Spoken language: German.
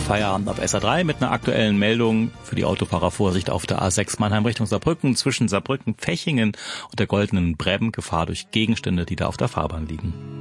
Feierabend auf SA3 mit einer aktuellen Meldung für die Autofahrer. Vorsicht auf der A6 Mannheim Richtung Saarbrücken zwischen Saarbrücken, Fechingen und der Goldenen Bremm. Gefahr durch Gegenstände, die da auf der Fahrbahn liegen.